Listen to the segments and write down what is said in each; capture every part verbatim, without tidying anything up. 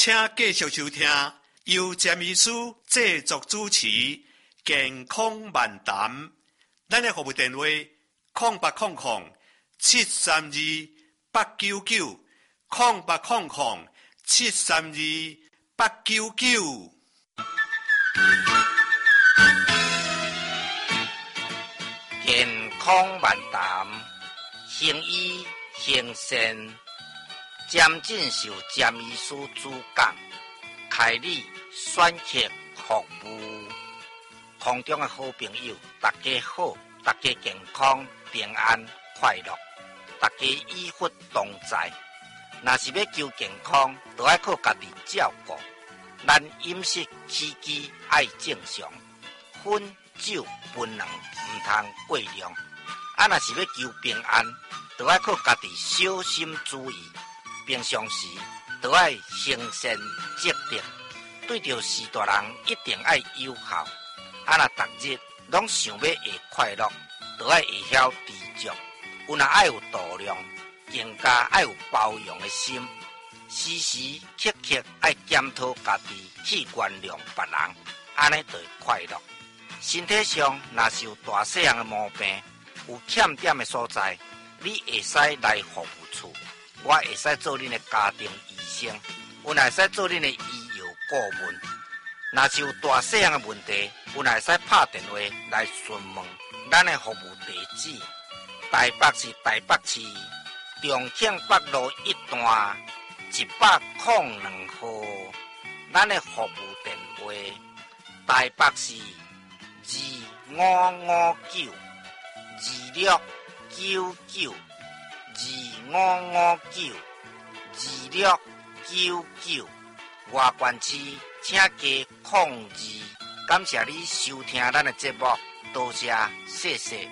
请继续收听由詹医师制作主持健康漫谈。咱的服务电话：空八空空七三二八九九，空八空空七三二八九九。 健康漫谈，行医行善，詹进修詹医师主讲，开立选客服务。空中的好朋友，大家好，大家健康平安快乐，大家医福同在。若是要求健康，就要靠家己照顾。咱饮食起居爱正常，烟酒槟榔唔通过量。啊，若是要求平安，就要靠家己小心注意。平常时就要行善积德，对着士大人一定要友好。啊，若逐日拢想要会快乐，就要会晓知足。有若爱有度量，更加爱有包容的心。时时刻刻爱检讨家己，去原谅别人，安尼就会快乐。身体上若是有大细项的毛病，有欠点的所在，你会使来服务处，我会使做恁的家庭医生，我会使做恁的医药顾问。若是有大细项的问题，我会使拍电话来询问。咱的服务地址：台北市台北市重庆北路一段一百零两号。咱的服务电话：台北市二五五九二六九九二五五九二六九九。外县市请加控二。感谢你收听咱的节目，多谢，谢谢。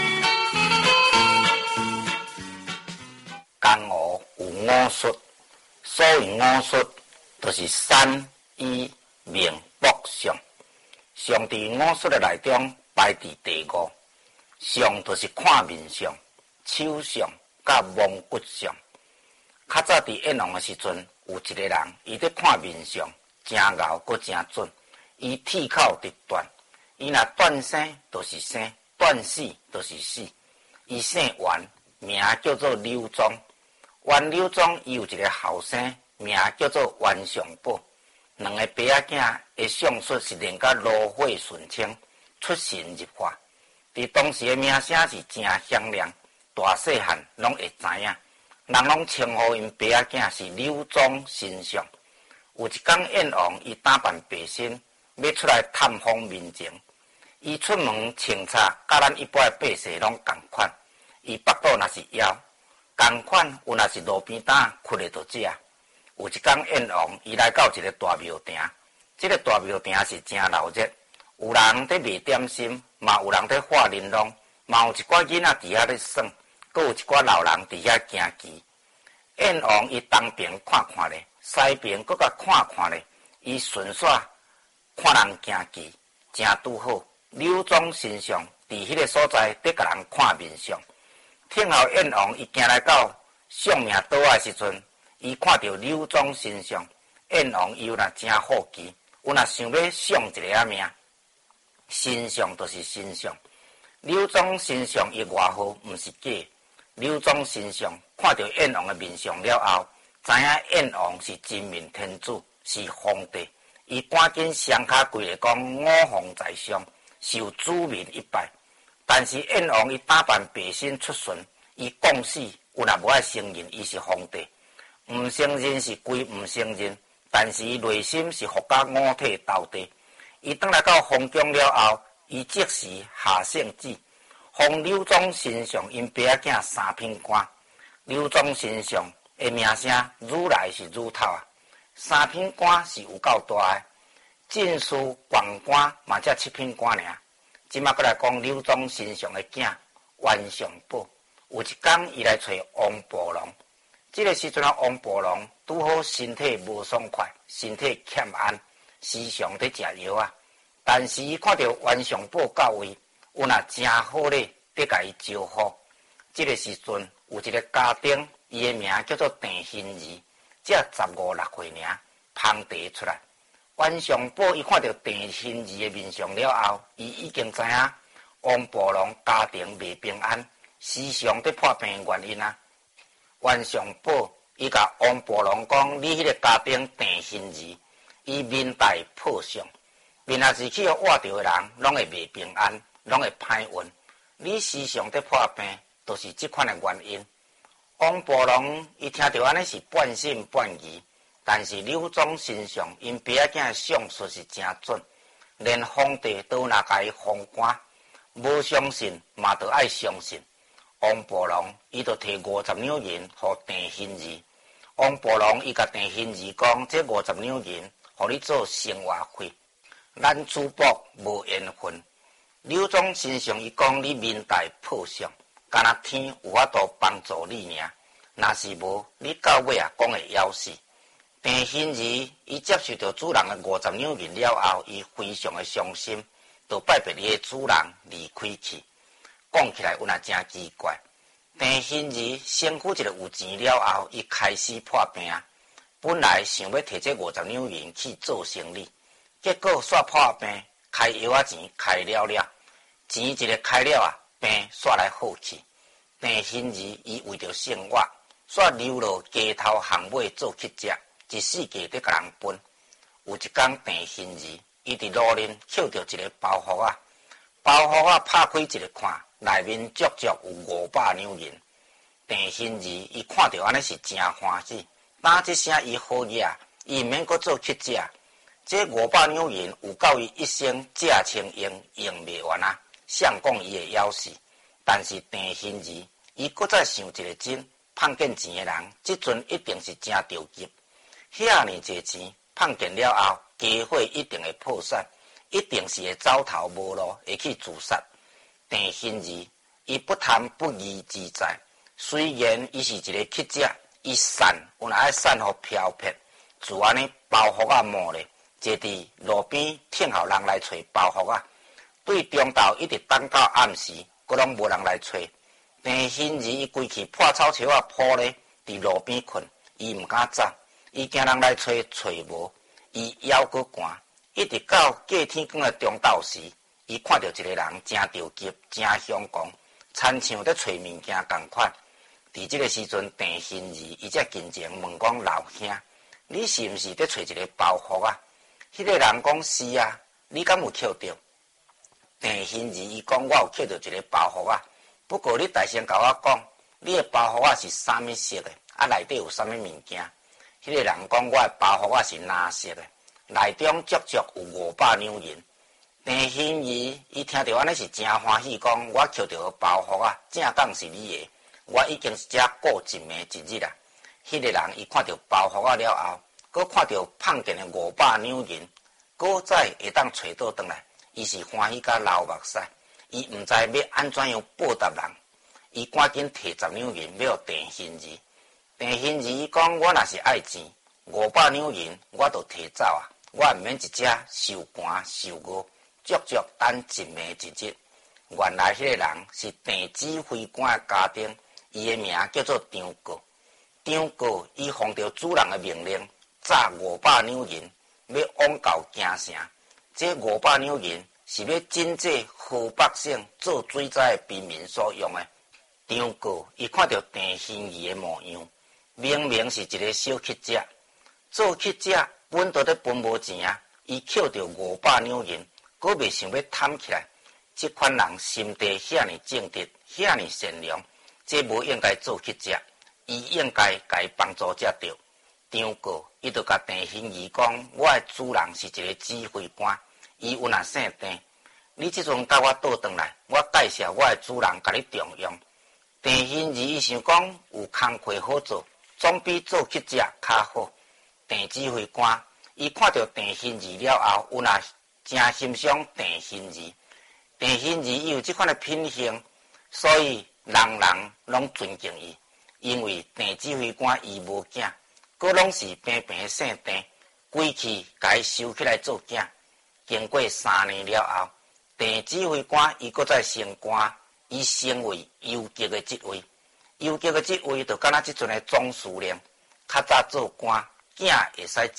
江湖有五术，所谓五术，就是山医命卜相。上伫五术的内中排伫第五，相就是看面相、手相、甲蒙骨相。较早伫演王的时阵，有一个人，伊伫看面相，真熬，阁真准。伊铁口直断，伊若断生就是生，断死就是死。伊姓袁，名叫做刘庄。袁刘庄伊有一个后生，名叫做袁尚宝。两个爸仔囝的相术是练甲炉火纯青，出神入化。伫当时的名声是真响亮，大细汉拢会知影，人拢称呼因爸仔囝是刘庄神相。有一天，燕王伊打扮白身，要出来探访民情。伊出门穿插，甲咱一般的百姓拢同款。伊腹肚若是枵，同款有若是路边摊缺的就食。有一天，燕王伊来到一个大庙埕，这个大庙埕是真闹热，有人在卖点心，嘛有人在画玲珑，嘛有一寡囡仔伫遐咧耍，阁有一寡老人伫遐行棋。燕王伊东边看看咧，西边阁甲看看咧，伊顺续看人行棋，真拄好。刘庄神相伫迄个所在伫甲人看面相。听候燕王伊行来到相命倒的时阵，伊看到刘庄神相，燕王伊有若真好奇，有若想要相一个仔命。神相就是神相，刘庄神相伊外号毋是假。刘庄神相看到燕王的面相了后，知影燕王是真命天子，是皇帝。伊赶紧双脚跪咧讲：五皇在上，受子民一拜。但是燕王伊打扮白身出巡，伊讲死有若无爱承认伊是皇帝，毋承认是归毋承认，但是伊内心是服甲五体投地。伊转来到皇宫了后，伊即时下圣旨，封刘庄神相因爸仔囝三品官。刘庄神相的名声愈来是愈透啊！三品官是有够大的，进士、官官嘛才七品官尔。即马过来讲刘庄神相的囝袁尚宝，有一天伊来找王伯龙。这个时阵啊，王伯龙拄好身体无爽快，身体欠安，时常在食药啊。但是伊看到袁尚宝到位，有若真好咧，得甲伊招呼。这个时阵有一个家丁，伊的名叫做郑欣怡，只十五六岁尔， 芳茶出来。袁尚宝伊看到郑兴义的面相了后，伊已经知影王伯龙家庭未平安，时常在破病的原因啊。袁尚宝伊甲王伯龙讲：你迄个家丁郑兴义，伊面带破相，面若是去互活着的人，拢会未平安，拢会歹运。你时常在破病，都、就是即款的原因。王伯龙伊听到安尼是半信半疑。但是刘总身上，因爸仔囝的相术是真准，连皇帝都拿甲伊封官，无相信嘛，就爱相信。王伯龙伊就摕五十两银互郑兴义，王伯龙伊甲郑兴义讲：这五十两银，互你做生活费。咱主仆无缘分。刘总身上伊讲：你面带破相，敢若天有法度帮助你尔，若是无，你到尾啊讲会枵死。郑兴义伊接受到主人的五十两银了后，伊非常的伤心，就拜别伊的主人离开去。讲起来有那真奇怪，郑兴义身躯一个有钱了后，伊开始破病。本来想要摕这五十两银去做生意，结果煞破病，开药仔钱开了了，钱一个开了啊，病煞来好去。郑兴义伊为着生活，煞流落街头巷尾做乞食。一世界在甲人分，有一天郑兴义，伊伫路边捡到一个包袱啊，包袱啊拍开一个看，内面足足有五百两银。郑兴义伊看到安尼是真欢喜，打一声伊好嘢，伊免阁做乞食。这五百两银有够伊一生借清用用袂完啊，相讲伊会枵死。但是郑兴义伊阁再想一个真，碰见钱的人，即阵一定是真着急。遐尼侪钱碰见了后，家伙一定会破产，一定是会走投无路，会去自杀。郑兴义伊不贪不义之财，虽然伊是一个乞食，伊散有若爱散互漂泊，就安尼包袱啊毛咧，坐伫路边听候人来找包袱啊。对中昼一直等到暗时，阁拢无人来找。郑兴义伊规气破草树啊铺咧，伫路边困，伊毋敢走。伊惊人来找找无，伊腰阁寒，一直到过天光的中昼时，伊看到一个人真着急，真凶狂，亲像在找物件共款。伫这个时阵，郑兴义伊才近前问讲：老兄，你是毋是在找一个包袱啊？迄、那个人讲：是啊，你敢有捡到？郑兴义伊讲：我有捡到一个包袱啊，不过你大声甲我讲，你的包袱啊是啥物色的？啊，内底有啥物物件？迄个人讲：我的包袱啊是蓝色的，内中足足有五百两银。郑兴义伊听到安尼是真欢喜，讲：我捡到包袱啊，正当是你的，我已经是遮过一暝一日啦。迄、那个人伊看到包袱啊了后，搁看到碰见的五百两银，搁再会当找倒转来，伊是欢喜甲流目屎，伊毋知要安怎样报答人，伊赶紧摕十两银要郑兴义。郑兴义伊讲：我若是爱钱，五百两银我就摕走啊，我毋免一只受寒受饿，足足等一暝一日。原来迄个人是郑指挥官的家丁，伊的名叫做张国。张国伊奉着主人的命令，诈五百两银，要往到京城。这五百两银是要赈济好百姓做水灾的平民所用的。张国伊看到郑兴义的模样。明明是一个小乞食，做乞食本都在分无钱啊！伊捡到五百两银，阁未想要贪起来。这款人心地遐尼正直，遐尼善良，这无应该做乞食，伊应该甲伊帮助才对。张哥伊就甲郑兴义讲：我的主人是一个指挥官，伊有若姓郑，你即阵甲我倒转来，我介绍我的主人甲你重用。郑兴义伊想讲有工课好做。总比做乞食较好。郑指挥官伊看到郑兴义了后，有若真欣赏郑兴义。郑兴义伊有这款的品行，所以人人拢尊敬伊。因为郑指挥官伊无囝，佫拢是平平姓郑，规气甲伊收起来做囝。经过三年了后，郑指挥官伊佫再升官，伊升为游击的职位。游击的职位就敢若即阵的总司令，较早做官，囝会使食，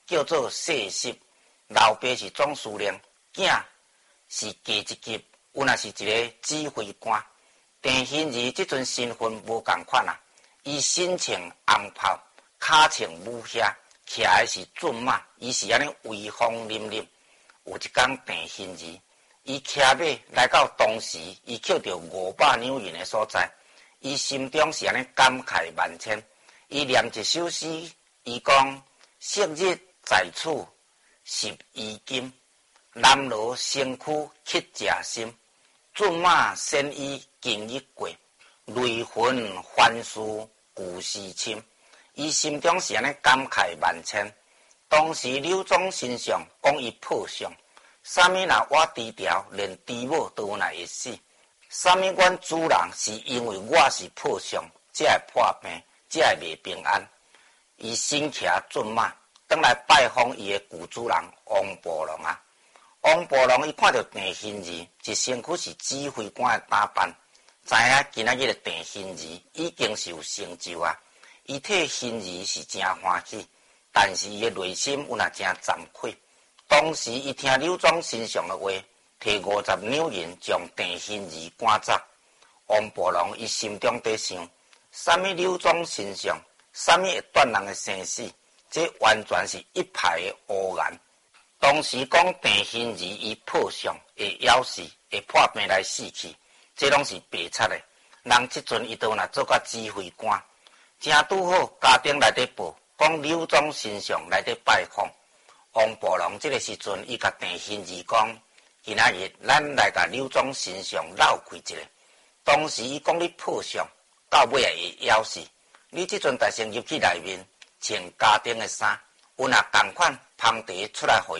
叫做世袭，老爸是总司令，囝是加一级，有若是一个指挥官。郑兴义这阵身份无共款啊，伊身穿红袍，脚穿武靴，骑的是骏马，伊是安尼威风凛凛。有一天，郑兴义伊骑马来到当时伊捡到五百两银的所在，伊心中是安尼感慨万千。伊念一首诗，伊讲：昔日在此十余金，南罗身躯乞食心。骏马鲜衣经一过，雷魂凡事故事深。伊心中是安尼感慨万千。当时柳宗身上讲伊破相，啥物若我低调，连猪母都有若会死。啥物阮主人是因为我是破相，才会破病，才会袂平安。伊身骑骏马，转来拜访伊的旧主人王伯龙啊。王伯龙伊看到郑兴义一身躯是指挥官的打扮，知影今仔日的郑兴义已经是有成就啊。伊替兴义是真欢喜，但是伊的内心有若真惭愧。当时伊听柳宗身上的话，摕五十两银将郑兴义赶走。王伯龙伊心中在想：啥物柳宗身上，啥物会断人的生死？这完全是一派的胡言。当时讲郑兴义伊破相会夭死，会破病来死去，这拢是白贼的。人即阵伊都若做甲指挥官，正拄好家丁来底报，讲柳宗身上来底拜访。王伯龙这个时阵，伊甲郑兴义讲：今仔日咱来甲柳宗身上绕开一下。当时伊讲你破相，到尾也会夭死。你即阵大先入去内面穿家丁的衫，有若同款捧茶出来互